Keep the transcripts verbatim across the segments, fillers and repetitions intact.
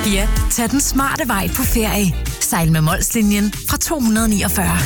Ja, tag den smarte vej på ferie. Sejl med Molslinjen fra to hundrede niogfyrre.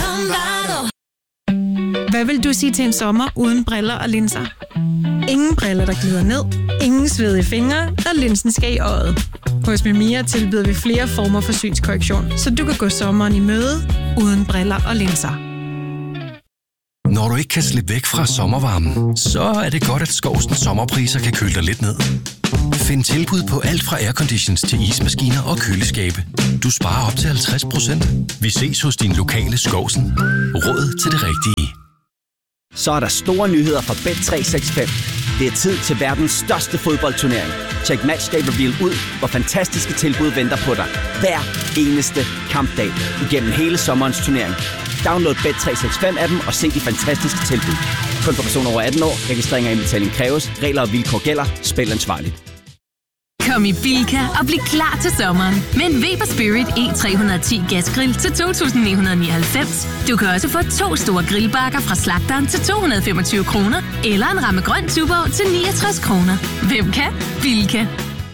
Hvad vil du sige til en sommer uden briller og linser? Ingen briller, der glider ned. Ingen svedige fingre, og linsen skal i øjet. Hos Mimia tilbyder vi flere former for synskorrektion, så du kan gå sommeren i møde uden briller og linser. Når du ikke kan slippe væk fra sommervarmen, så er det godt, at Skovsens sommerpriser kan køle dig lidt ned. Find tilbud på alt fra airconditions til ismaskiner og køleskabe. Du sparer op til halvtreds procent. Vi ses hos din lokale Skovsen. Råd til det rigtige. Så er der store nyheder fra Bet tre seks fem. Det er tid til verdens største fodboldturnering. Check Matchday Reveal ud, hvor fantastiske tilbud venter på dig. Hver eneste kampdag igennem hele sommerens turnering. Download Bet tre seks fem appen og se de fantastiske tilbud. Kun for personer over atten år. Registrering og indbetaling kræves. Regler og vilkår gælder. Spil ansvarligt. Kom i Bilka og bliv klar til sommeren med en Weber Spirit E tre hundrede og ti gasgrill til to tusind ni hundrede nioghalvfems. Du kan også få to store grillbakker fra slagteren til to hundrede og femogtyve kroner, eller en ramme grøn Tuborg til niogtres kroner. Hvem kan? Bilka.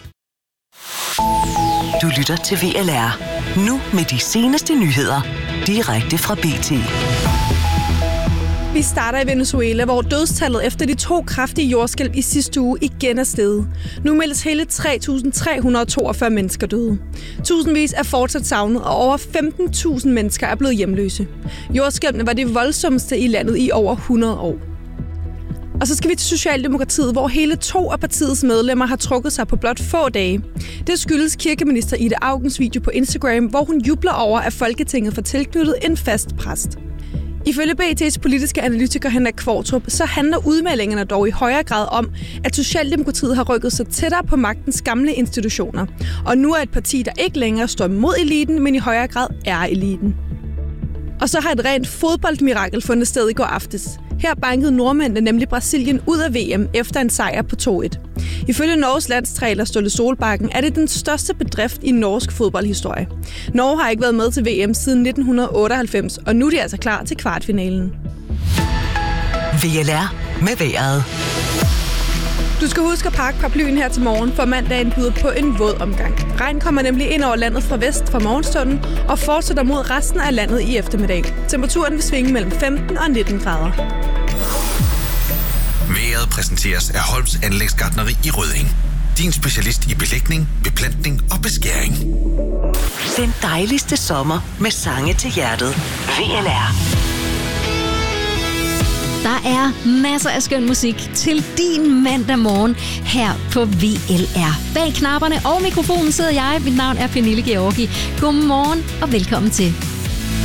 Du lytter til V L R. Nu med de seneste nyheder. Direkte fra B T. Vi starter i Venezuela, hvor dødstallet efter de to kraftige jordskælv i sidste uge igen er steget. Nu meldes hele tre tusind tre hundrede og toogfyrre mennesker døde. Tusindvis er fortsat savnet, og over femten tusind mennesker er blevet hjemløse. Jordskælvene var det voldsomste i landet i over hundrede år. Og så skal vi til Socialdemokratiet, hvor hele to af partiets medlemmer har trukket sig på blot få dage. Det skyldes kirkeminister Ida Augens video på Instagram, hvor hun jubler over, at Folketinget får tilknyttet en fast præst. Ifølge B T's politiske analytiker Henrik Kvartrup, så handler udmeldingerne dog i højere grad om, at Socialdemokratiet har rykket sig tættere på magtens gamle institutioner. Og nu er et parti, der ikke længere står mod eliten, men i højere grad er eliten. Og så har et rent fodboldmirakel fundet sted i går aftes. Her bankede nordmændene nemlig Brasilien ud af V M efter en sejr på to et. Ifølge Norges landstræner Ståle Solbakken er det den største bedrift i norsk fodboldhistorie. Norge har ikke været med til V M siden nitten otteoghalvfems, og nu er de altså klar til kvartfinalen. V L R med vejret. Du skal huske at pakke paraplyen her til morgen, for mandagen byder på en våd omgang. Regn kommer nemlig ind over landet fra vest fra morgenstunden og fortsætter mod resten af landet i eftermiddag. Temperaturen vil svinge mellem femten og nitten grader. Vejret præsenteres af Holms Anlægsgartneri i Rødding. Din specialist i belægning, beplantning og beskæring. Den dejligste sommer med sange til hjertet. V L R. Der er masser af skøn musik til din mandag morgen her på V L R. Bag knapperne og mikrofonen sidder jeg. Mit navn er Pernille Georgi. Godmorgen og velkommen til.